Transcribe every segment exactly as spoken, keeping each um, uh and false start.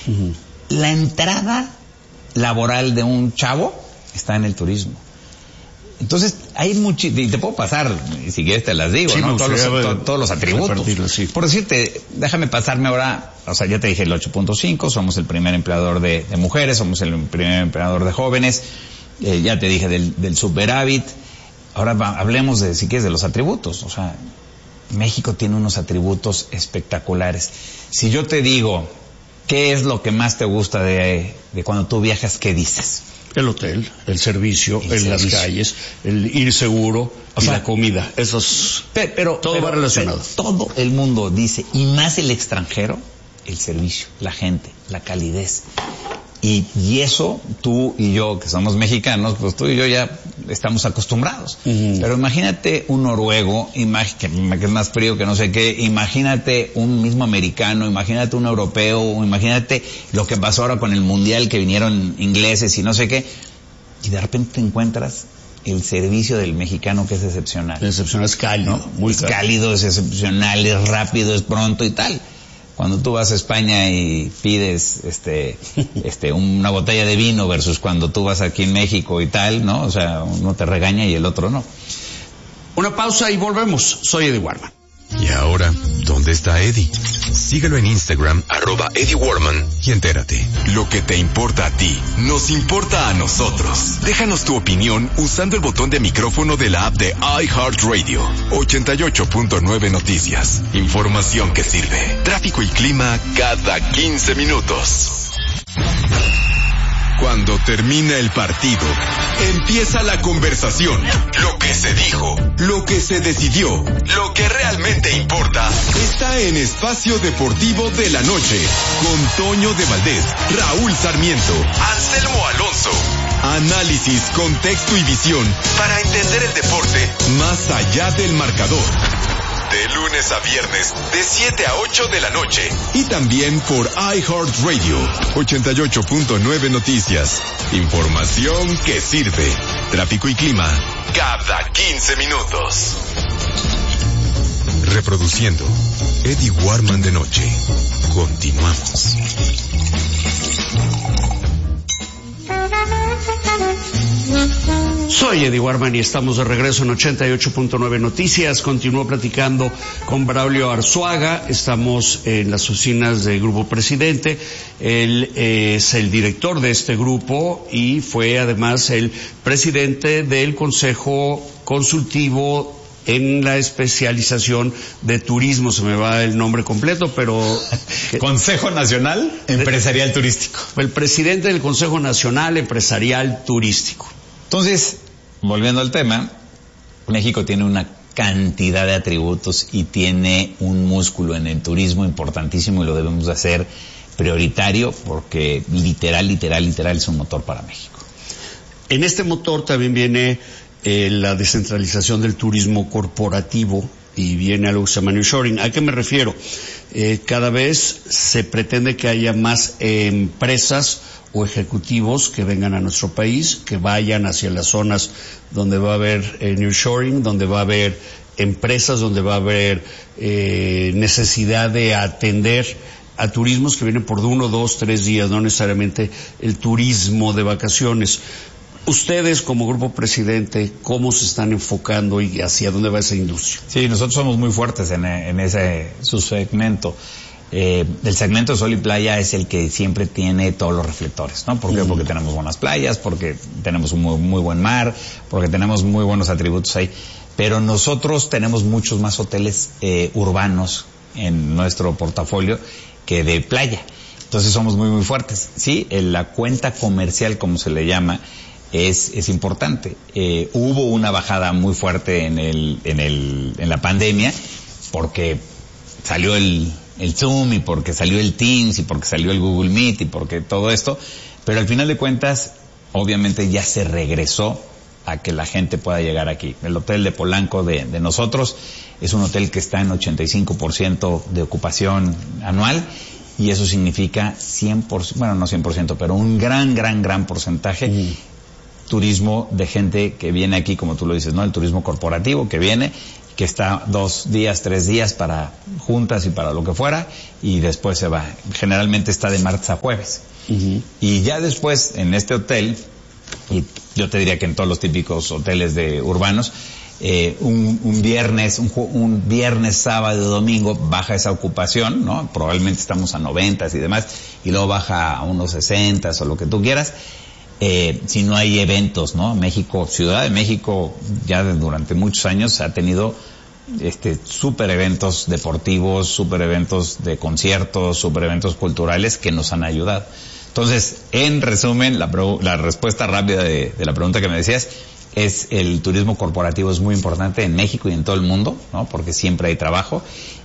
Uh-huh. La entrada laboral de un chavo está en el turismo. Entonces, hay mucho, y te puedo pasar, si quieres te las digo, sí, ¿no? Todos los, ver, to, todos los atributos. Sí. Por decirte, déjame pasarme ahora, o sea, ya te dije el ocho punto cinco, somos el primer empleador de, de mujeres, somos el primer empleador de jóvenes, eh, ya te dije del, del superávit. Ahora va, hablemos de, si quieres, de los atributos. O sea, México tiene unos atributos espectaculares. Si yo te digo, ¿qué es lo que más te gusta de, de cuando tú viajas? ¿Qué dices? El hotel, el servicio, el en servicio. Las calles, el ir seguro, o y sea, la comida. Eso es, pero, pero todo pero, va relacionado. Pero todo el mundo dice, y más el extranjero, el servicio, la gente, la calidez. Y, y eso, tú y yo, que somos mexicanos, pues tú y yo ya estamos acostumbrados. Uh-huh. Pero imagínate un noruego, imag- que, que es más frío que no sé qué, imagínate un mismo americano, imagínate un europeo, imagínate lo que pasó ahora con el mundial, que vinieron ingleses y no sé qué, y de repente te encuentras el servicio del mexicano, que es excepcional. Excepcional, es cálido, ¿no? muy es cálido. cálido, es excepcional, es rápido, es pronto y tal. Cuando tú vas a España y pides este este una botella de vino versus cuando tú vas aquí en México y tal, ¿no? O sea, uno te regaña y el otro no. Una pausa y volvemos. Soy Eddie Warman. Y ahora, ¿dónde está Eddie? Síguelo en Instagram, arroba Eddie Warman, y entérate. Lo que te importa a ti, nos importa a nosotros. Déjanos tu opinión usando el botón de micrófono de la app de iHeartRadio. ochenta y ocho punto nueve Noticias. Información que sirve. Tráfico y clima cada quince minutos. Cuando termina el partido, empieza la conversación. Lo que se dijo, lo que se decidió, lo que realmente importa, está en Espacio Deportivo de la Noche, con Toño de Valdés, Raúl Sarmiento, Anselmo Alonso. Análisis, contexto y visión para entender el deporte más allá del marcador. De lunes a viernes, de siete a ocho de la noche. Y también por iHeartRadio, ochenta y ocho punto nueve Noticias. Información que sirve. Tráfico y clima, cada quince minutos. Reproduciendo Eddie Warman de noche. Continuamos. Soy Eddie Warman y estamos de regreso en ochenta y ocho punto nueve Noticias. Continúo platicando con Braulio Arzuaga. Estamos en las oficinas del Grupo Presidente. Él es el director de este grupo y fue además el presidente del Consejo Consultivo en la especialización de turismo. Se me va el nombre completo, pero... Consejo Nacional Empresarial de, Turístico. El presidente del Consejo Nacional Empresarial Turístico. Entonces, volviendo al tema, México tiene una cantidad de atributos y tiene un músculo en el turismo importantísimo y lo debemos de hacer prioritario porque literal, literal, literal es un motor para México. En este motor también viene eh, la descentralización del turismo corporativo y viene algo que se llama nearshoring. ¿A qué me refiero? Eh, cada vez se pretende que haya más eh, empresas o ejecutivos que vengan a nuestro país, que vayan hacia las zonas donde va a haber eh, nearshoring, donde va a haber empresas, donde va a haber eh, necesidad de atender a turismos que vienen por uno, dos, tres días, no necesariamente el turismo de vacaciones. Ustedes como Grupo Presidente, ¿cómo se están enfocando y hacia dónde va esa industria? Sí, nosotros somos muy fuertes en, en ese subsegmento. Eh, el segmento de sol y playa es el que siempre tiene todos los reflectores, ¿no? ¿Por qué? Mm. Porque tenemos buenas playas, porque tenemos un muy, muy buen mar, porque tenemos muy buenos atributos ahí. Pero nosotros tenemos muchos más hoteles eh, urbanos en nuestro portafolio que de playa. Entonces somos muy, muy fuertes. Sí, en la cuenta comercial, como se le llama, es, es importante. Eh, hubo una bajada muy fuerte en el, en el, en la pandemia, porque salió el, el Zoom y porque salió el Teams y porque salió el Google Meet y porque todo esto, pero al final de cuentas, obviamente ya se regresó a que la gente pueda llegar aquí. El hotel de Polanco de, de nosotros es un hotel que está en ochenta y cinco por ciento de ocupación anual y eso significa cien por ciento, bueno, no cien por ciento, pero un gran, gran, gran porcentaje mm. turismo de gente que viene aquí, como tú lo dices, ¿no? El turismo corporativo que viene que está dos días, tres días para juntas y para lo que fuera, y después se va. Generalmente está de martes a jueves. Uh-huh. Y ya después, en este hotel, y yo te diría que en todos los típicos hoteles de urbanos, eh, un, un viernes, un, un viernes, sábado y domingo baja esa ocupación, ¿no? Probablemente estamos a noventas y demás, y luego baja a unos sesentas o lo que tú quieras. Eh, si no hay eventos, ¿no? México, Ciudad de México, ya durante muchos años ha tenido este super eventos deportivos, super eventos de conciertos, super eventos culturales que nos han ayudado. Entonces, en resumen, la, la respuesta rápida de, de la pregunta que me decías es: el turismo corporativo es muy importante en México y en todo el mundo, ¿no? Porque siempre hay trabajo,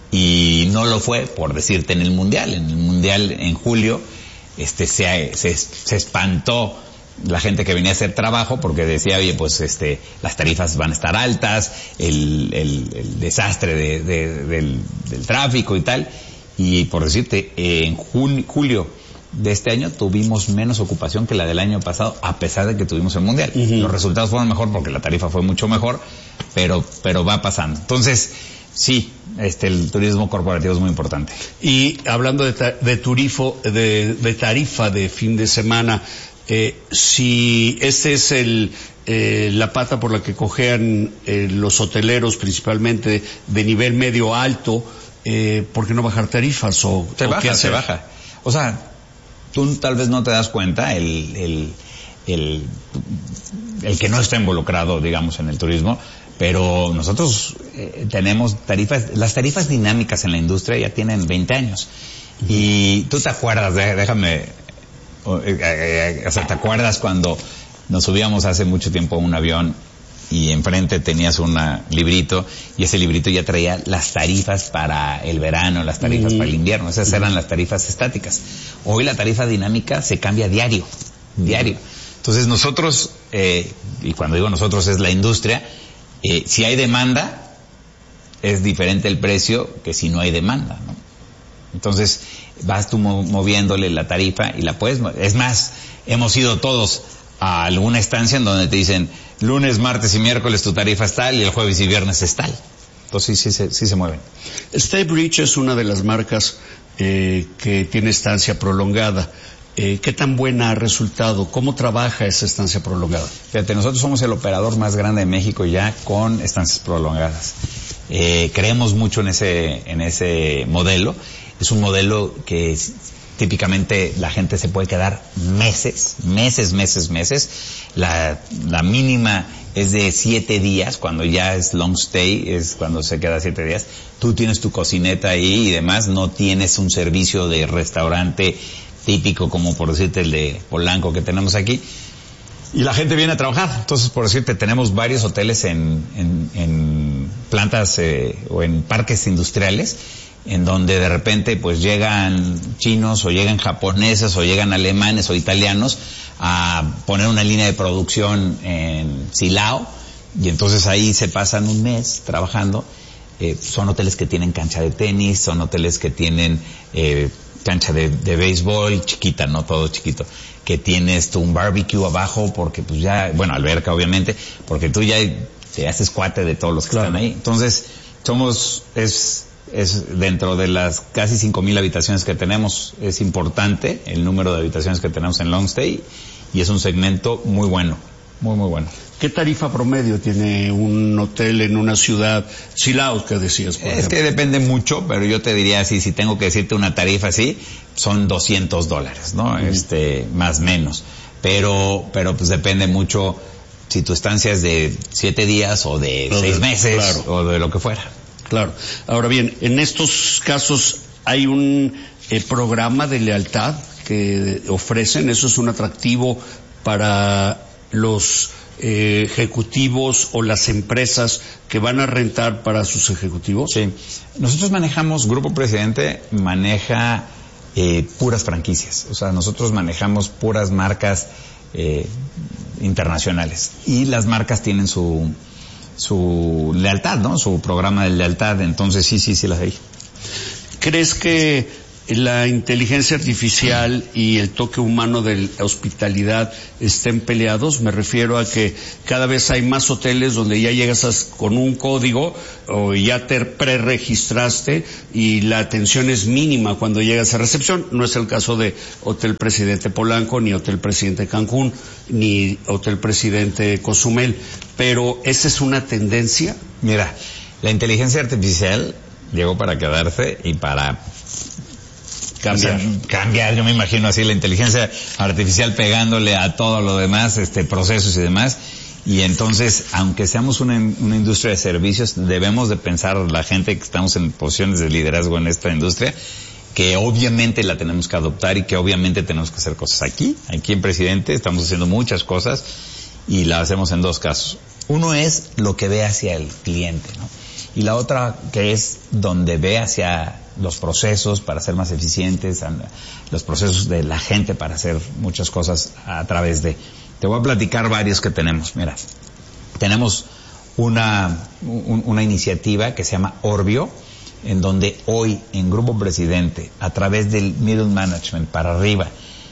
y no lo fue, por decirte, en el Mundial. En el Mundial, en julio, este se, se, se espantó la gente que venía a hacer trabajo porque decía, oye, pues este las tarifas van a estar altas, el, el, el desastre de, de, del, del tráfico y tal. Y por decirte, en junio, julio de este año tuvimos menos ocupación que la del año pasado, a pesar de que tuvimos el Mundial. Uh-huh. Los resultados fueron mejor porque la tarifa fue mucho mejor, pero pero va pasando. Entonces, sí, este el turismo corporativo es muy importante. Y hablando de, ta- de, turifo, de, de tarifa de fin de semana, Eh, si este es el eh, la pata por la que cojean eh, los hoteleros, principalmente de nivel medio alto, eh, ¿por qué no bajar tarifas? O, se o baja, qué hacer? se baja. O sea, tú tal vez no te das cuenta, el, el, el, el que no está involucrado, digamos, en el turismo, pero nosotros eh, tenemos tarifas, las tarifas dinámicas en la industria ya tienen veinte años. Y tú te acuerdas, de, déjame... O sea, ¿te acuerdas cuando nos subíamos hace mucho tiempo a un avión y enfrente tenías un librito y ese librito ya traía las tarifas para el verano, las tarifas mm. para el invierno? Esas eran las tarifas estáticas. Hoy la tarifa dinámica se cambia diario, diario. Entonces nosotros, eh, y cuando digo nosotros es la industria, eh, si hay demanda, es diferente el precio que si no hay demanda, ¿no? Entonces vas tú moviéndole la tarifa y la puedes, es más, hemos ido todos a alguna estancia en donde te dicen lunes, martes y miércoles tu tarifa es tal y el jueves y viernes es tal. Entonces sí, sí, sí se mueven. Staybridge es una de las marcas eh, que tiene estancia prolongada. Eh, ¿Qué tan buena ha resultado? ¿Cómo trabaja esa estancia prolongada? Fíjate, nosotros somos el operador más grande de México ya con estancias prolongadas. Eh, creemos mucho en ese, en ese modelo. Es un modelo que típicamente la gente se puede quedar meses, meses, meses, meses. La, la mínima es de siete días, cuando ya es long stay, es cuando se queda siete días. Tú tienes tu cocineta ahí y demás, no tienes un servicio de restaurante típico como por decirte el de Polanco que tenemos aquí. Y la gente viene a trabajar. Entonces, por decirte, tenemos varios hoteles en, en, en plantas eh, o en parques industriales, en donde de repente pues llegan chinos o llegan japoneses o llegan alemanes o italianos a poner una línea de producción en Silao, y entonces ahí se pasan un mes trabajando. Eh, son hoteles que tienen cancha de tenis, son hoteles que tienen eh, cancha de, de béisbol, chiquita, no todo chiquito, que tienes tú un barbecue abajo porque pues ya, bueno, alberca obviamente, porque tú ya te haces cuate de todos los que claro. están ahí. Entonces, somos, es... es dentro de las casi cinco mil habitaciones que tenemos, es importante el número de habitaciones que tenemos en long stay, y es un segmento muy bueno, muy muy bueno. ¿Qué tarifa promedio tiene un hotel en una ciudad, Silao, que decías? Por es ejemplo? Que depende mucho, pero yo te diría así, si tengo que decirte una tarifa así, son doscientos dólares, ¿no? Mm. Este, más menos. Pero, pero pues depende mucho si tu estancia es de siete días o de no, seis de, meses, claro. o de lo que fuera. Claro. Ahora bien, en estos casos hay un eh, programa de lealtad que ofrecen. Eso es un atractivo para los eh, ejecutivos o las empresas que van a rentar para sus ejecutivos. Sí. Nosotros manejamos, Grupo Presidente maneja eh, puras franquicias. O sea, nosotros manejamos puras marcas eh, internacionales. Y las marcas tienen su... su lealtad, ¿no? Su programa de lealtad. Entonces sí, sí, sí las hay. ¿Crees que la inteligencia artificial y el toque humano de la hospitalidad estén peleados. Me refiero a que cada vez hay más hoteles donde ya llegas a, con un código o ya te preregistraste y la atención es mínima cuando llegas a recepción. No es el caso de Hotel Presidente Polanco, ni Hotel Presidente Cancún, ni Hotel Presidente Cozumel. Pero esa es una tendencia. Mira, la inteligencia artificial llegó para quedarse y para cambiar. O sea, cambiar, yo me imagino así, la inteligencia artificial pegándole a todo lo demás, este, procesos y demás. Y entonces, aunque seamos una, una industria de servicios, debemos de pensar la gente que estamos en posiciones de liderazgo en esta industria, que obviamente la tenemos que adoptar y que obviamente tenemos que hacer cosas aquí. Aquí en Presidente estamos haciendo muchas cosas y la hacemos en dos casos. Uno es lo que ve hacia el cliente, ¿no? Y la otra que es donde ve hacia los procesos para ser más eficientes, los procesos de la gente para hacer muchas cosas a través de... Te voy a platicar varios que tenemos. Mira, tenemos una, un, una iniciativa que se llama Orbio, en donde hoy en Grupo Presidente, a través del middle management para arriba,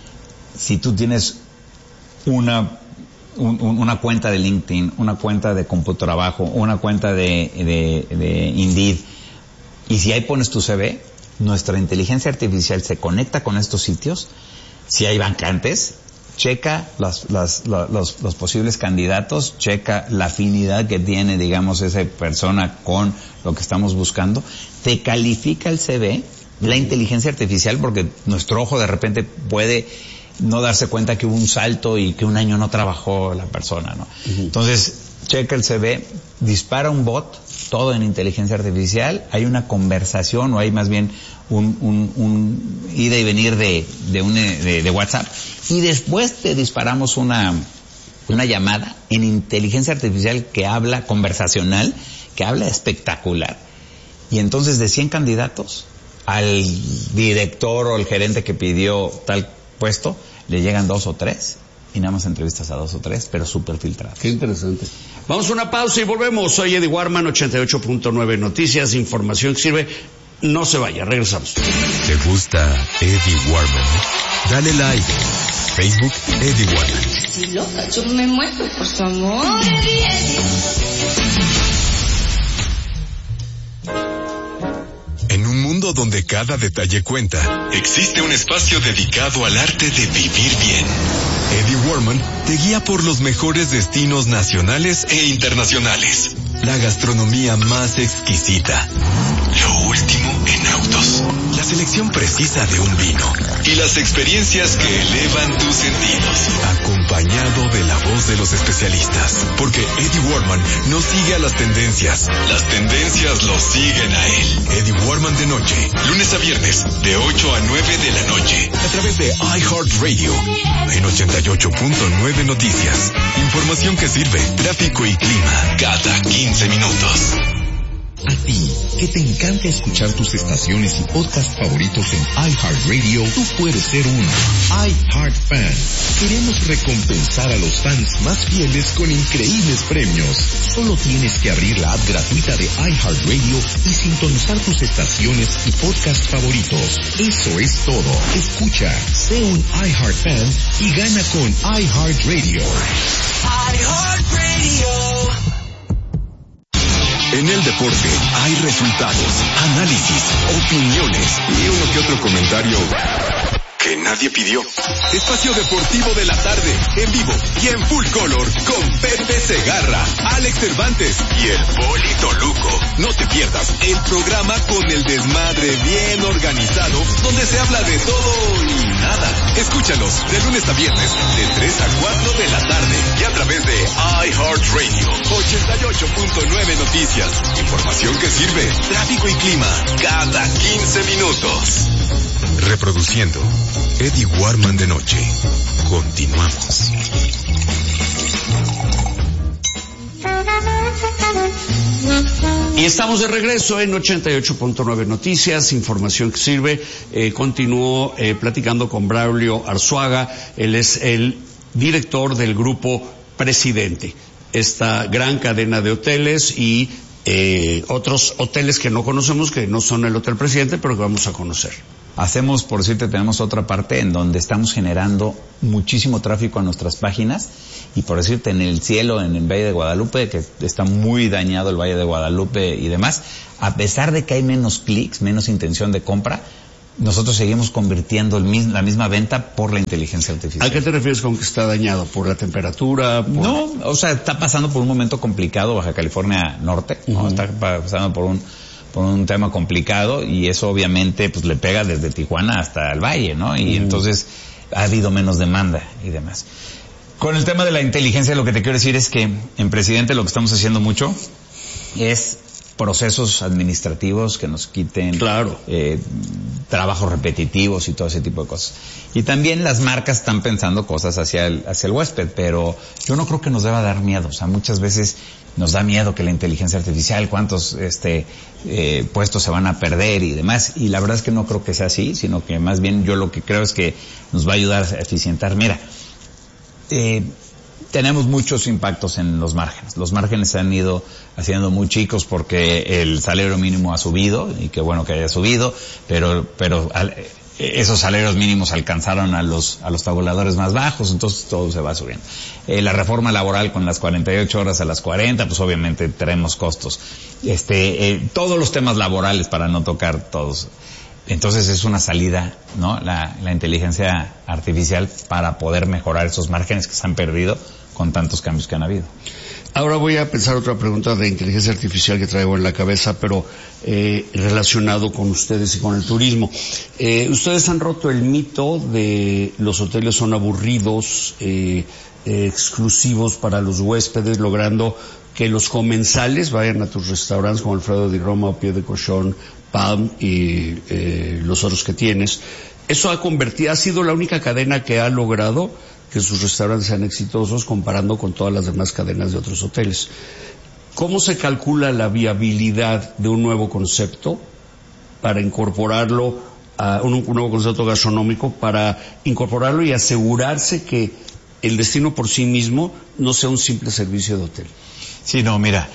si tú tienes una... Un, un, una cuenta de LinkedIn, una cuenta de CompuTrabajo, una cuenta de, de, de Indeed, y si ahí pones tu C V, nuestra inteligencia artificial se conecta con estos sitios, si hay vacantes, checa las, las, la, los, los posibles candidatos, checa la afinidad que tiene, digamos, esa persona con lo que estamos buscando, te califica el C V, la inteligencia artificial, porque nuestro ojo de repente puede no darse cuenta que hubo un salto y que un año no trabajó la persona, ¿no? Uh-huh. Entonces, checa el C V, dispara un bot, todo en inteligencia artificial, hay una conversación o hay más bien un, un, un ida y venir de, de, un, de, de WhatsApp, y después te disparamos una, una llamada en inteligencia artificial que habla conversacional, que habla espectacular, y entonces de cien candidatos, al director o el gerente que pidió tal puesto, le llegan dos o tres y nada más entrevistas a dos o tres, pero súper filtrados. Qué interesante. Vamos a una pausa y volvemos. Soy Eddie Warman, ochenta y ocho punto nueve Noticias, información que sirve. No se vaya, regresamos. ¿Te gusta Eddie Warman? Dale like. Facebook, Eddie Warman. Estoy loca, yo me muero por su amor. En un mundo donde cada detalle cuenta, existe un espacio dedicado al arte de vivir bien. Eddie Warman te guía por los mejores destinos nacionales e internacionales. La gastronomía más exquisita. Lo último en autos. La selección precisa de un vino. Y las experiencias que elevan tus sentidos. Acompañado de la voz de los especialistas. Porque Eddie Warman no sigue a las tendencias. Las tendencias lo siguen a él. Eddie Warman de noche. Lunes a viernes. De ocho a nueve de la noche. A través de iHeartRadio. En ochenta y ocho punto nueve Noticias. Información que sirve. Tráfico y clima. Cada quince minutos. A ti, que te encanta escuchar tus estaciones y podcasts favoritos en iHeartRadio, tú puedes ser un iHeartFan. Queremos recompensar a los fans más fieles con increíbles premios. Solo tienes que abrir la app gratuita de iHeartRadio y sintonizar tus estaciones y podcasts favoritos. Eso es todo. Escucha, sé un iHeartFan y gana con iHeartRadio. iHeartRadio. En el deporte hay resultados, análisis, opiniones y uno que otro comentario que nadie pidió. Espacio Deportivo de la Tarde, en vivo y en full color, con Pepe Segarra, Alex Cervantes y el Polito Luco. No te pierdas el programa con el desmadre bien organizado, donde se habla de todo y nada. Escúchalos de lunes a viernes, de tres a cuatro de la tarde, y a través de iHeartRadio, ochenta y ocho punto nueve Noticias. Información que sirve, tráfico y clima, cada quince minutos. Reproduciendo Eddie Warman de noche. Continuamos. Y estamos de regreso en ochenta y ocho punto nueve Noticias, información que sirve. Eh, continúo eh, platicando con Braulio Arzuaga. Él es el director del Grupo Presidente, esta gran cadena de hoteles y eh, otros hoteles que no conocemos, que no son el Hotel Presidente, pero que vamos a conocer. Hacemos, por decirte, tenemos otra parte en donde estamos generando muchísimo tráfico a nuestras páginas, y por decirte, en el cielo, en el Valle de Guadalupe, que está muy dañado el Valle de Guadalupe y demás, a pesar de que hay menos clics, menos intención de compra, nosotros seguimos convirtiendo el mismo, la misma venta por la inteligencia artificial. ¿A qué te refieres con que está dañado? ¿Por la temperatura? Por... No, o sea, está pasando por un momento complicado Baja California Norte, ¿no? Uh-huh. Está pasando por un por un tema complicado, y eso obviamente pues le pega desde Tijuana hasta el Valle, ¿no? Y uh-huh. entonces ha habido menos demanda y demás. Con el tema de la inteligencia, lo que te quiero decir es que en Presidente lo que estamos haciendo mucho es procesos administrativos que nos quiten, claro, eh, trabajos repetitivos y todo ese tipo de cosas. Y también las marcas están pensando cosas hacia el, hacia el huésped, pero yo no creo que nos deba dar miedo. O sea, muchas veces nos da miedo que la inteligencia artificial, cuántos este eh, puestos se van a perder y demás. Y la verdad es que no creo que sea así, sino que más bien yo lo que creo es que nos va a ayudar a eficientar. Mira, eh, tenemos muchos impactos en los márgenes. Los márgenes se han ido haciendo muy chicos porque el salario mínimo ha subido, y qué bueno que haya subido, pero pero al, esos salarios mínimos alcanzaron a los a los tabuladores más bajos, entonces todo se va subiendo. Eh, la reforma laboral con las cuarenta y ocho horas a las cuarenta, pues obviamente tenemos costos. Este, eh, todos los temas laborales, para no tocar todos. Entonces es una salida, ¿no? La, la inteligencia artificial para poder mejorar esos márgenes que se han perdido con tantos cambios que han habido. Ahora voy a pensar otra pregunta de inteligencia artificial que traigo en la cabeza, pero eh, relacionado con ustedes y con el turismo. Eh, ustedes han roto el mito de los hoteles son aburridos, eh, eh, exclusivos para los huéspedes, logrando que los comensales vayan a tus restaurantes como Alfredo di Roma o Pie de Cochón, Palm y eh, los otros que tienes. Eso ha convertido, ha sido la única cadena que ha logrado que sus restaurantes sean exitosos comparando con todas las demás cadenas de otros hoteles. ¿Cómo se calcula la viabilidad de un nuevo concepto para incorporarlo a un, un nuevo concepto gastronómico, para incorporarlo y asegurarse que el destino por sí mismo no sea un simple servicio de hotel? Sí, no, mira,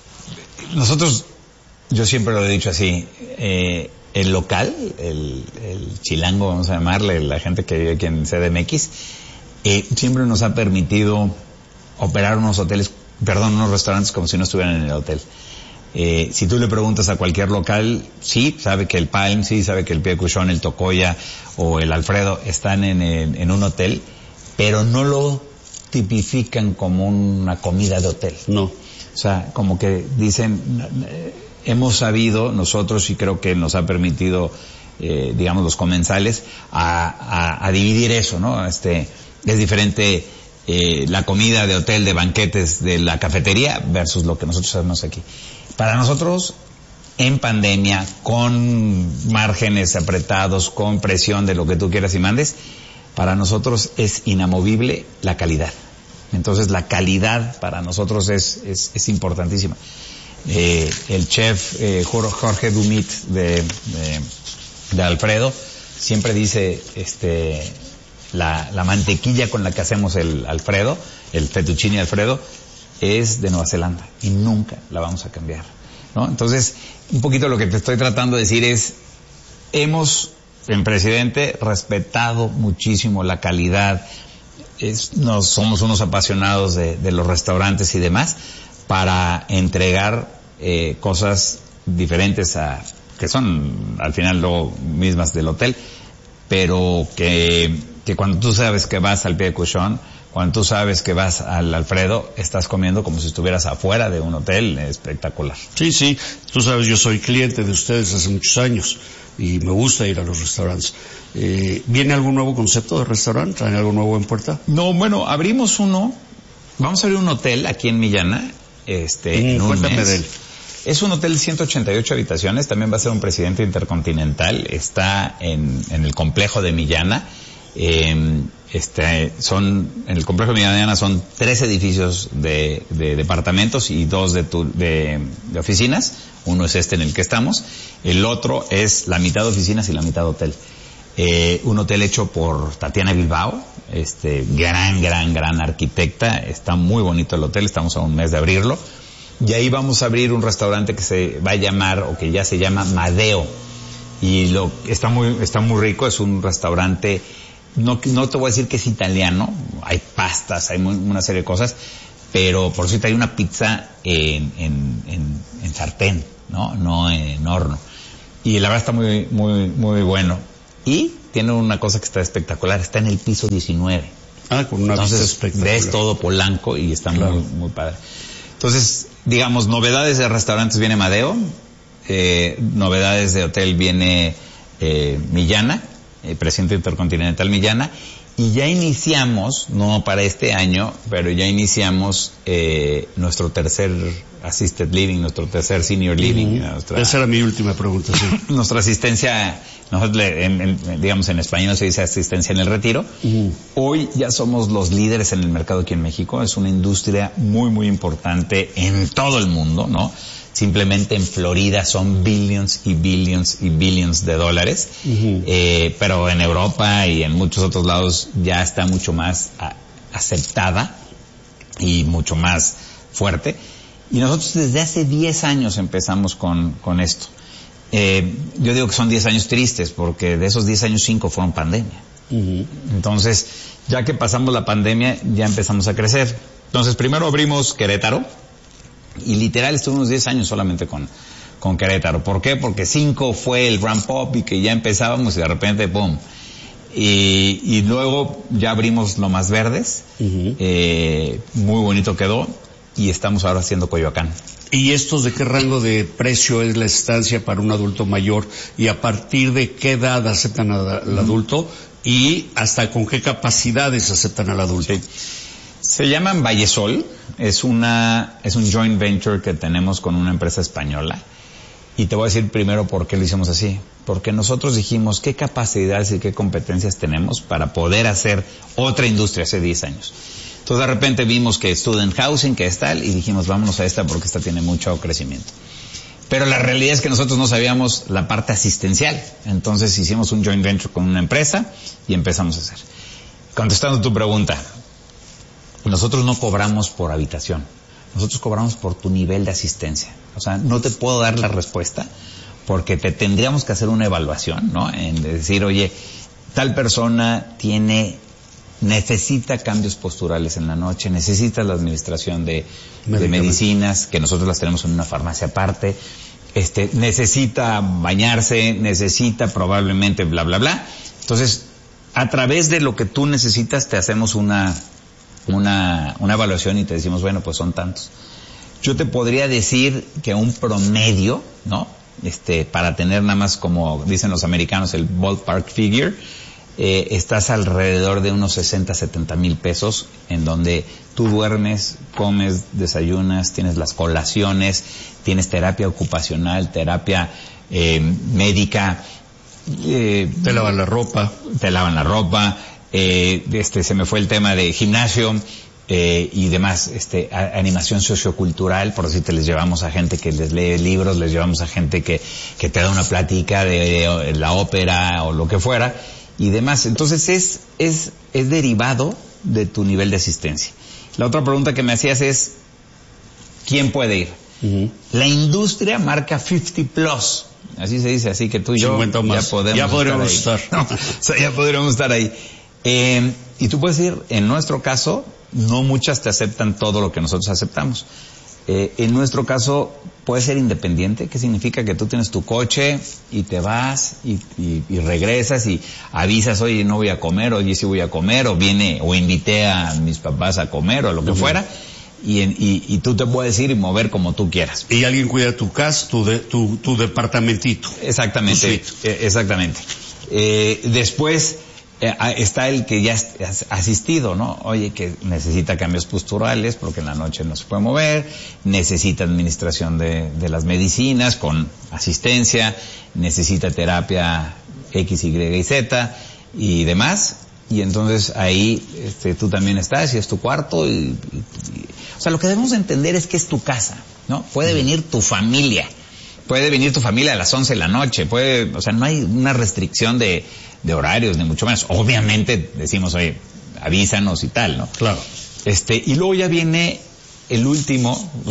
nosotros, yo siempre lo he dicho así, eh, el local, el, el chilango, vamos a llamarle, la gente que vive aquí en C D M X, eh, siempre nos ha permitido operar unos hoteles, perdón, unos restaurantes como si no estuvieran en el hotel. Eh, si tú le preguntas a cualquier local, sí, sabe que el Palm, sí, sabe que el Pie de Cochón, el Tocoya o el Alfredo están en, en, en un hotel, pero no lo tipifican como una comida de hotel. No. O sea, como que dicen, hemos sabido nosotros, y creo que nos ha permitido, eh, digamos, los comensales, a, a, a dividir eso, ¿no? Este, es diferente eh, la comida de hotel, de banquetes, de la cafetería, versus lo que nosotros hacemos aquí. Para nosotros, en pandemia, con márgenes apretados, con presión de lo que tú quieras y mandes, para nosotros es inamovible la calidad. Entonces la calidad para nosotros es, es, es importantísima. Eh, el chef eh, Jorge Dumit de, de, de Alfredo siempre dice, este, la, la mantequilla con la que hacemos el Alfredo, el fettuccine Alfredo, es de Nueva Zelanda y nunca la vamos a cambiar, ¿no? Entonces, un poquito lo que te estoy tratando de decir es, hemos, en Presidente, respetado muchísimo la calidad. Es, nos, somos unos apasionados de, de los restaurantes y demás, para entregar eh, cosas diferentes a, que son al final lo mismas del hotel, pero que, que cuando tú sabes que vas al Pie de Cochón, cuando tú sabes que vas al Alfredo, estás comiendo como si estuvieras afuera de un hotel espectacular. Sí, sí, tú sabes, yo soy cliente de ustedes hace muchos años y me gusta ir a los restaurantes. Eh, ¿Viene algún nuevo concepto de restaurante? ¿Traen algo nuevo en puerta? No, bueno, abrimos uno, vamos a abrir un hotel aquí en Millana, este, mm, en un cuéntame mes. de él. Es un hotel de ciento ochenta y ocho habitaciones, también va a ser un Presidente Intercontinental, está en, en el complejo de Millana. Eh, este, son, en el complejo de Millana son tres edificios de, de departamentos y dos de, tu, de, de oficinas. Uno es este en el que estamos, el otro es la mitad de oficinas y la mitad hotel. Eh, un hotel hecho por Tatiana Bilbao, este, gran, gran, gran arquitecta. Está muy bonito el hotel, estamos a un mes de abrirlo. Y ahí vamos a abrir un restaurante que se va a llamar, o que ya se llama Madeo. Y lo está muy, está muy rico, es un restaurante, no, no te voy a decir que es italiano, hay pastas, hay muy, una serie de cosas, pero por cierto hay una pizza en, en, en, en sartén, ¿no? No en horno. Y la verdad está muy, muy, muy bueno. Y tiene una cosa que está espectacular, está en el piso diecinueve. Ah, con una Entonces, vista espectacular. ves todo Polanco y está claro. muy, muy padre. Entonces, digamos, novedades de restaurantes viene Madeo, eh, novedades de hotel viene eh, Millana, eh, Presidente Intercontinental Millana, y ya iniciamos, no para este año, pero ya iniciamos eh, nuestro tercer assisted living, nuestro tercer senior living. Uh-huh. nuestra, Esa era mi última pregunta, sí. Nuestra asistencia, nosotros le, en, en, digamos en español se dice asistencia en el retiro. Uh-huh. Hoy ya somos los líderes en el mercado aquí en México, es una industria muy muy importante en todo el mundo, ¿no? Simplemente en Florida son billions y billions y billions de dólares, uh-huh. eh, pero en Europa y en muchos otros lados ya está mucho más a, aceptada y mucho más fuerte. Y nosotros desde hace diez años empezamos con, con esto. Eh, yo digo que son diez años tristes porque de esos diez años cinco fueron pandemia. Uh-huh. Entonces, ya que pasamos la pandemia, ya empezamos a crecer. Entonces, primero abrimos Querétaro. Y literal estuvimos diez años solamente con, con Querétaro. ¿Por qué? Porque cinco fue el ramp up y que ya empezábamos y de repente ¡pum! Y, y luego ya abrimos Lomas Verdes, uh-huh. eh, muy bonito quedó, y estamos ahora haciendo Coyoacán. ¿Y estos de qué rango de precio es la estancia para un adulto mayor? ¿Y a partir de qué edad aceptan al uh-huh. adulto? ¿Y hasta con qué capacidades aceptan al adulto? Sí. Se llaman Vallesol, es una, es un joint venture que tenemos con una empresa española. Y te voy a decir primero por qué lo hicimos así. Porque nosotros dijimos qué capacidades y qué competencias tenemos para poder hacer otra industria hace diez años. Entonces de repente vimos que student housing, que es tal, y dijimos vámonos a esta porque esta tiene mucho crecimiento. Pero la realidad es que nosotros no sabíamos la parte asistencial. Entonces hicimos un joint venture con una empresa y empezamos a hacer. Contestando tu pregunta, nosotros no cobramos por habitación, nosotros cobramos por tu nivel de asistencia. O sea, no te puedo dar la respuesta porque te tendríamos que hacer una evaluación, ¿no? En decir, oye, tal persona tiene, necesita cambios posturales en la noche, necesita la administración de, de medicinas, que nosotros las tenemos en una farmacia aparte, este, necesita bañarse, necesita probablemente bla, bla, bla. Entonces, a través de lo que tú necesitas te hacemos una... Una, una evaluación y te decimos, bueno, pues son tantos. Yo te podría decir que un promedio, ¿no? Este, para tener nada más, como dicen los americanos, el ballpark figure, eh, estás alrededor de unos sesenta, setenta mil pesos, en donde tú duermes, comes, desayunas, tienes las colaciones, tienes terapia ocupacional, terapia eh, médica. Eh, te lavan la ropa. Te lavan la ropa. Eh, este, se me fue el tema de gimnasio, eh, y demás, este, a, animación sociocultural, por decirte, les llevamos a gente que les lee libros, les llevamos a gente que, que te da una plática de, de la ópera o lo que fuera, y demás. Entonces es, es, es derivado de tu nivel de asistencia. La otra pregunta que me hacías es, ¿quién puede ir? Uh-huh. La industria marca cincuenta plus. Así se dice, así que tú y yo ya podemos ya podríamos estar, estar. No, o sea, ya podríamos estar ahí. Eh, y tú puedes ir, en nuestro caso, no muchas te aceptan todo lo que nosotros aceptamos. Eh, en nuestro caso, puedes ser independiente, que significa que tú tienes tu coche y te vas y, y, y regresas y avisas, oye, no voy a comer, oye, sí voy a comer, o viene, o invité a mis papás a comer, o lo que uh-huh. fuera. Y, en, y, y tú te puedes ir y mover como tú quieras. Y alguien cuida tu casa, tu, de, tu, tu departamentito. Exactamente, tu eh, exactamente. Eh, después eh, está el que ya has asistido, ¿no? Oye, que necesita cambios posturales porque en la noche no se puede mover, necesita administración de, de las medicinas con asistencia, necesita terapia X, Y y Z y demás. Y entonces ahí este, tú también estás y es tu cuarto. Y, y, y, o sea, lo que debemos entender es que es tu casa, ¿no? Puede venir tu familia, puede venir tu familia a las once de la noche, puede, o sea, no hay una restricción de, de horarios, ni mucho menos. Obviamente decimos, oye, avísanos y tal, ¿no? Claro. Este, y luego ya viene el último, o sea,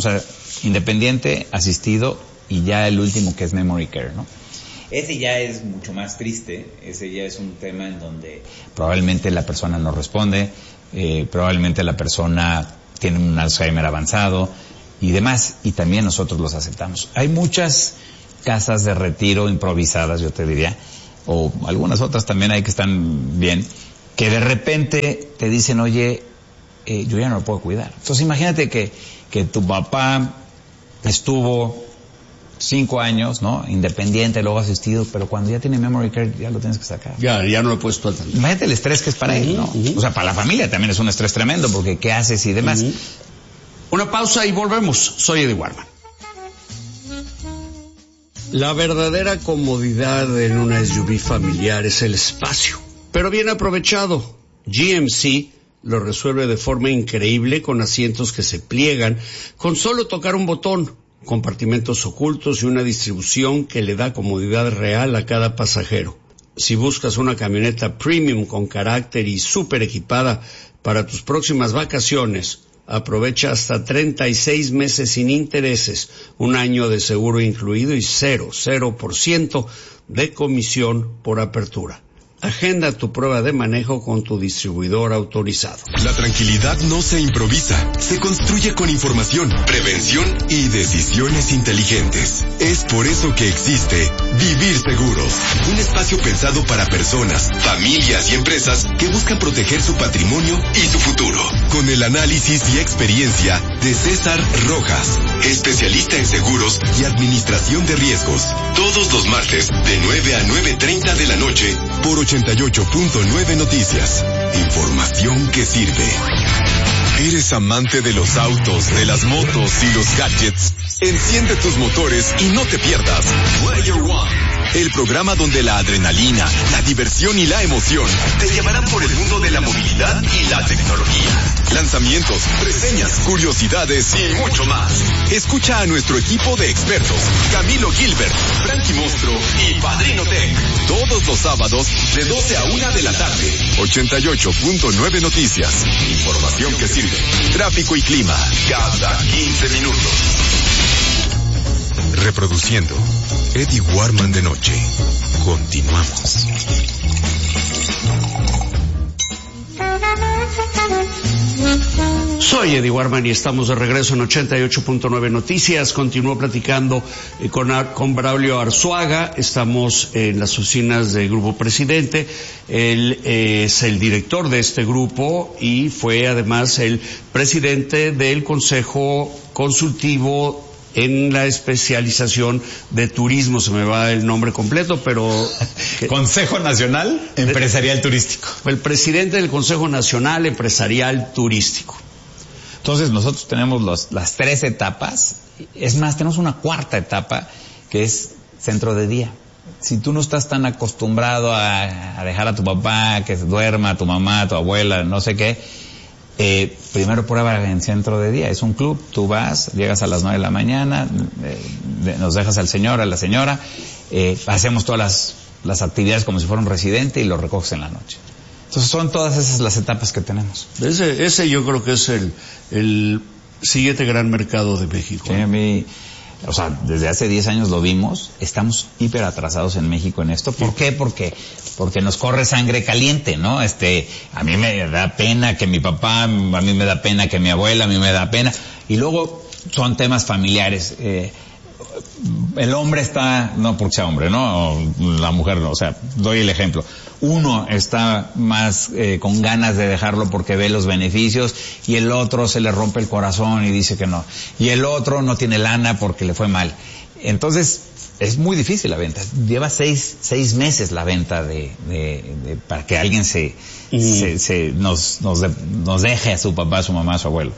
independiente, asistido y ya el último que es memory care, ¿no? Ese ya es mucho más triste, ese ya es un tema en donde probablemente la persona no responde, eh, probablemente la persona tiene un Alzheimer avanzado y demás, y también nosotros los aceptamos. Hay muchas casas de retiro improvisadas, yo te diría, o algunas otras también hay que están bien, que de repente te dicen, oye, eh, yo ya no lo puedo cuidar. Entonces imagínate que, que tu papá estuvo cinco años, ¿no? Independiente, luego asistido, pero cuando ya tiene memory care ya lo tienes que sacar. Ya, ya no lo puedes tú atender. Imagínate el estrés que es para uh-huh, él, ¿no? Uh-huh. O sea, para la familia también es un estrés tremendo, porque ¿qué haces y demás? Uh-huh. Una pausa y volvemos. Soy Eddie Warman. La verdadera comodidad en una S U V familiar es el espacio, pero bien aprovechado. G M C lo resuelve de forma increíble con asientos que se pliegan con solo tocar un botón, compartimentos ocultos y una distribución que le da comodidad real a cada pasajero. Si buscas una camioneta premium con carácter y súper equipada para tus próximas vacaciones, aprovecha hasta treinta y seis meses sin intereses, un año de seguro incluido y cero, cero por ciento de comisión por apertura. Agenda tu prueba de manejo con tu distribuidor autorizado. La tranquilidad no se improvisa, se construye con información, prevención y decisiones inteligentes. Es por eso que existe Vivir Seguros, un espacio pensado para personas, familias y empresas que buscan proteger su patrimonio y su futuro. Con el análisis y experiencia de César Rojas, especialista en seguros y administración de riesgos. Todos los martes de nueve a nueve treinta de la noche por ochenta y ocho punto nueve Noticias. Información que sirve. ¿Eres amante de los autos, de las motos y los gadgets? Enciende tus motores y no te pierdas Player One, el programa donde la adrenalina, la diversión y la emoción te llevarán por el mundo de la movilidad y la tecnología. Lanzamientos, reseñas, curiosidades y mucho más. Escucha a nuestro equipo de expertos, Camilo Gilbert, Frankie Monstro y Padrino Tech, todos los sábados de doce a una de la tarde. ochenta y ocho punto nueve Noticias. Información que sirve. Tráfico y clima cada quince minutos. Reproduciendo Eddie Warman de noche. Continuamos. Soy Eddie Warman y estamos de regreso en ochenta y ocho punto nueve Noticias. Continúo platicando eh, con, con Braulio Arzuaga. Estamos en las oficinas del Grupo Presidente. Él eh, es el director de este grupo y fue además el presidente del Consejo Consultivo en la especialización de turismo. Se me va el nombre completo, pero... Consejo Nacional Empresarial Turístico. El presidente del Consejo Nacional Empresarial Turístico. Entonces nosotros tenemos los, las tres etapas, es más, tenemos una cuarta etapa que es centro de día. Si tú no estás tan acostumbrado a, a dejar a tu papá que se duerma, a tu mamá, a tu abuela, no sé qué, eh, primero prueba en centro de día. Es un club, tú vas, llegas a las nueve de la mañana, eh, nos dejas al señor, a la señora, eh, hacemos todas las, las actividades como si fuera un residente y lo recoges en la noche. Entonces son todas esas las etapas que tenemos. Ese, ese yo creo que es el, el siguiente gran mercado de México. Sí, a mí, o sea, desde hace diez años lo vimos, estamos hiper atrasados en México en esto. ¿Por qué? Porque, porque nos corre sangre caliente, ¿no? Este, a mí me da pena que mi papá, a mí me da pena que mi abuela, a mí me da pena. Y luego son temas familiares. Eh, el hombre está, no porque sea hombre, ¿no? La mujer no, o sea, doy el ejemplo. Uno está más eh, con ganas de dejarlo porque ve los beneficios y el otro se le rompe el corazón y dice que no. Y el otro no tiene lana porque le fue mal. Entonces, es muy difícil la venta. Lleva seis, seis meses la venta de, de, de para que alguien se, mm. se, se nos, nos, de, nos deje a su papá, a su mamá, a su abuelo.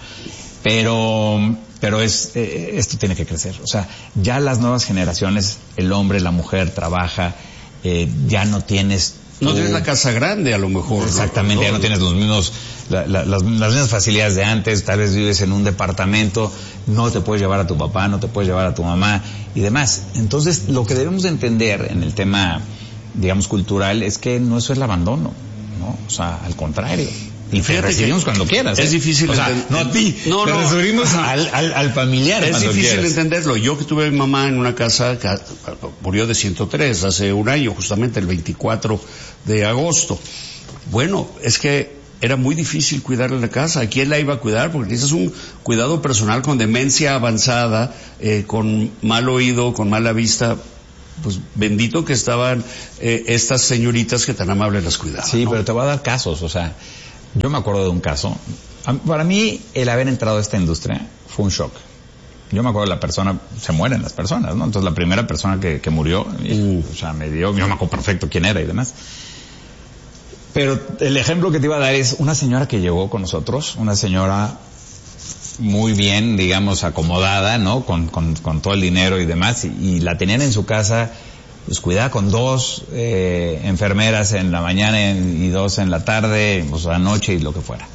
Pero, pero es, eh, esto tiene que crecer. O sea, ya las nuevas generaciones, el hombre, la mujer trabaja, eh, ya no tienes... No tienes la casa grande, a lo mejor. Exactamente, ¿no? Ya no tienes los mismos, la, la, las, las mismas facilidades de antes. Tal vez vives en un departamento, no te puedes llevar a tu papá, no te puedes llevar a tu mamá y demás. Entonces, lo que debemos de entender en el tema, digamos, cultural, es que no eso es el abandono, ¿no? O sea, al contrario. Y te recibimos cuando quieras. Es ¿eh? difícil o sea, entender. no a ti, no, te no. referimos al, al, al familiar. Es difícil quieras. entenderlo. Yo que tuve a mi mamá en una casa que murió de ciento tres hace un año, justamente el veinticuatro de agosto. Bueno, es que era muy difícil cuidarle la casa. ¿A quién la iba a cuidar? Porque necesitas un cuidado personal con demencia avanzada, eh, con mal oído, con mala vista. Pues bendito que estaban eh, estas señoritas que tan amables las cuidaban. Sí, ¿no? pero te voy a dar casos, o sea, yo me acuerdo de un caso. Para mí, el haber entrado a esta industria fue un shock. Yo me acuerdo de la persona, se mueren las personas, ¿no? Entonces la primera persona que, que murió, mm. o sea, me dio, yo me acuerdo perfecto quién era y demás. Pero el ejemplo que te iba a dar es una señora que llegó con nosotros, una señora muy bien, digamos, acomodada, ¿no? Con, con, con todo el dinero y demás, y, y la tenían en su casa, pues cuidada con dos eh, enfermeras en la mañana y dos en la tarde, o sea, noche y lo que fuera.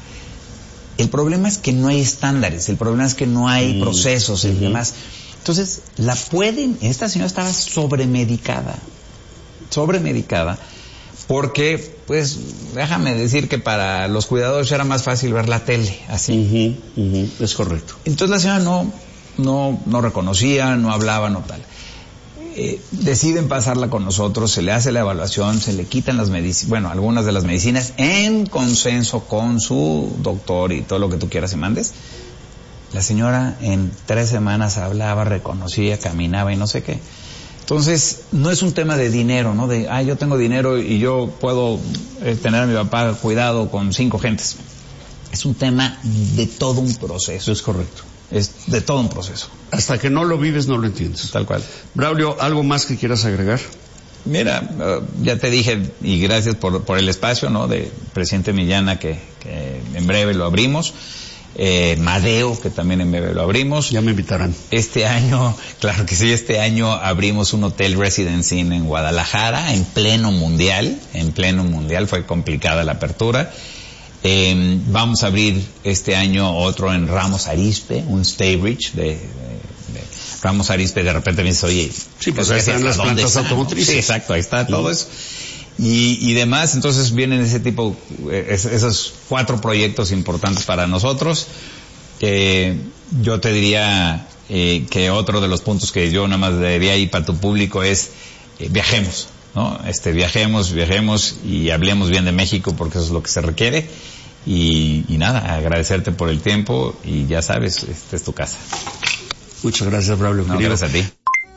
El problema es que no hay estándares, el problema es que no hay mm. procesos y uh-huh. demás. Entonces, la pueden, esta señora estaba sobremedicada, sobremedicada, porque, pues, déjame decir que para los cuidadores era más fácil ver la tele, así. Uh-huh, uh-huh, es correcto. Entonces la señora no, no, no reconocía, no hablaba, no tal. Eh, deciden pasarla con nosotros, se le hace la evaluación, se le quitan las medicinas, bueno, algunas de las medicinas, en consenso con su doctor y todo lo que tú quieras y mandes. La señora en tres semanas hablaba, reconocía, caminaba y no sé qué. Entonces, no es un tema de dinero, ¿no? De, ah, yo tengo dinero y yo puedo eh, tener a mi papá cuidado con cinco gentes. Es un tema de todo un proceso. Es correcto. Es de todo un proceso. Hasta que no lo vives, no lo entiendes. Tal cual. Braulio, ¿algo más que quieras agregar? Mira, uh, ya te dije, y gracias por, por el espacio, ¿no? De Presidente Millana, que, que en breve lo abrimos. Eh, Madeo, que también en breve lo abrimos. Ya me invitarán. Este año, claro que sí, este año abrimos un hotel Residence Inn en Guadalajara, en pleno mundial, en pleno mundial, fue complicada la apertura. Eh, vamos a abrir este año otro en Ramos Arizpe, un Staybridge de, de, de Ramos Arizpe. De repente me dice, oye, sí, pues ahí están las plantas automotrices. Sí, exacto, ahí está todo eso. Y, y demás, entonces vienen ese tipo, es, esos cuatro proyectos importantes para nosotros. Eh, yo te diría eh, que otro de los puntos que yo nada más diría ahí para tu público es eh, viajemos, ¿no? Este, viajemos, viajemos y hablemos bien de México porque eso es lo que se requiere. Y, y nada, agradecerte por el tiempo y ya sabes, esta es tu casa. Muchas gracias, Braulio. No, gracias a ti.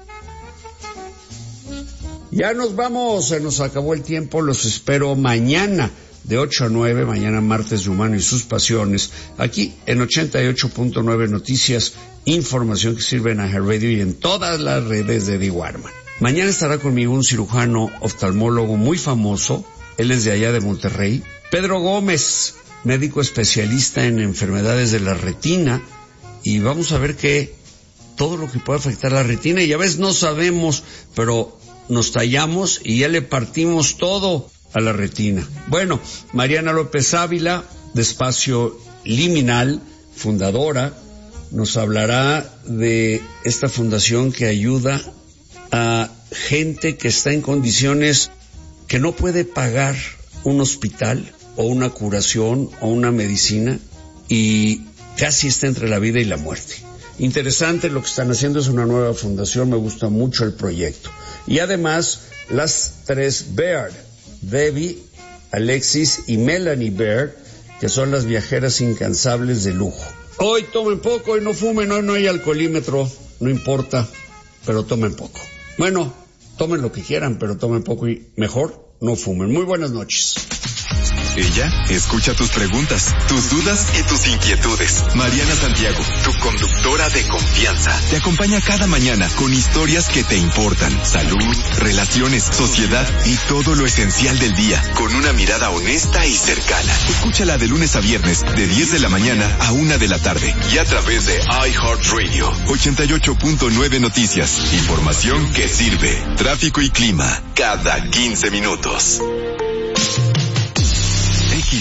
Ya nos vamos, se nos acabó el tiempo, los espero mañana de ocho a nueve, mañana martes de Humano y sus Pasiones, aquí en ochenta y ocho punto nueve Noticias, información que sirve en iHeartRadio y en todas las redes de Eddie Warman. Mañana estará conmigo un cirujano oftalmólogo muy famoso, él es de allá de Monterrey, Pedro Gómez, médico especialista en enfermedades de la retina, y vamos a ver que todo lo que puede afectar la retina, y a veces no sabemos, pero nos tallamos y ya le partimos todo a la retina. Bueno, Mariana López Ávila, de Espacio Liminal, fundadora, nos hablará de esta fundación que ayuda a gente que está en condiciones que no puede pagar un hospital o una curación o una medicina y casi está entre la vida y la muerte. Interesante lo que están haciendo, es una nueva fundación, me gusta mucho el proyecto. Y además, las tres Baird, Debbie, Alexis y Melanie Baird, que son las viajeras incansables de lujo. Hoy tomen poco y no fumen, hoy no hay alcoholímetro, no importa, pero tomen poco. Bueno, tomen lo que quieran, pero tomen poco y mejor no fumen. Muy buenas noches. Ella escucha tus preguntas, tus dudas y tus inquietudes. Mariana Santiago, tu conductora de confianza, te acompaña cada mañana con historias que te importan. Salud, relaciones, sociedad y todo lo esencial del día, con una mirada honesta y cercana. Escúchala de lunes a viernes, de diez de la mañana a una de la tarde. Y a través de iHeartRadio, ochenta y ocho punto nueve Noticias. Información que sirve. Tráfico y clima, cada quince minutos.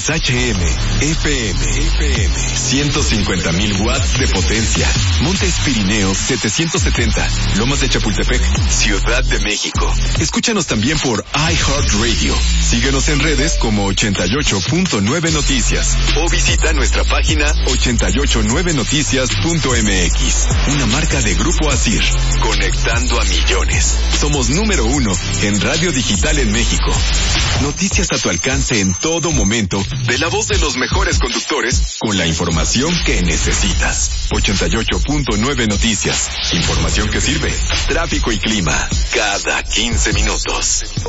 seis H M, F M, F M, ciento cincuenta mil watts de potencia. Montes Pirineos setecientos setenta, Lomas de Chapultepec, Ciudad de México. Escúchanos también por iHeartRadio. Síguenos en redes como ochenta y ocho punto nueve Noticias o visita nuestra página ochenta y ocho nueve noticias punto m x. Una marca de Grupo Asir, conectando a millones. Somos número uno en radio digital en México. Noticias a tu alcance en todo momento, de la voz de los mejores conductores, con la información que necesitas. ochenta y ocho punto nueve Noticias. Información que sirve. Tráfico y clima cada quince minutos.